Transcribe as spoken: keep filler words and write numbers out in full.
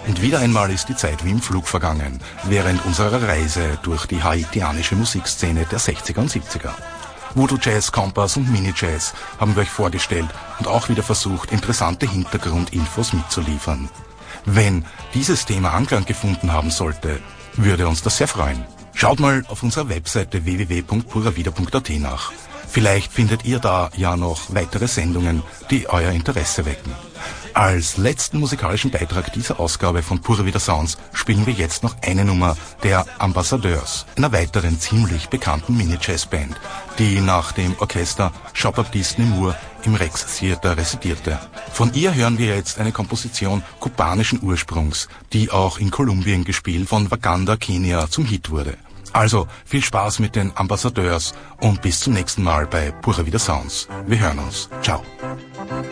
Und wieder einmal ist die Zeit wie im Flug vergangen, während unserer Reise durch die haitianische Musikszene der sechziger und siebziger. Voodoo Jazz, Kompass und Mini Jazz haben wir euch vorgestellt und auch wieder versucht, interessante Hintergrundinfos mitzuliefern. Wenn dieses Thema Anklang gefunden haben sollte, würde uns das sehr freuen. Schaut mal auf unserer Webseite w w w punkt pura vida punkt a t nach. Vielleicht findet ihr da ja noch weitere Sendungen, die euer Interesse wecken. Als letzten musikalischen Beitrag dieser Ausgabe von Pura Vida Sounds spielen wir jetzt noch eine Nummer der Ambassadeurs, einer weiteren ziemlich bekannten Mini-Jazz-Band, die nach dem Orchester Jean-Baptiste Nemours im Rex Theater residierte. Von ihr hören wir jetzt eine Komposition kubanischen Ursprungs, die auch in Kolumbien gespielt von Waganda, Kenia zum Hit wurde. Also viel Spaß mit den Ambassadeurs und bis zum nächsten Mal bei Pura Vida Sounds. Wir hören uns. Ciao.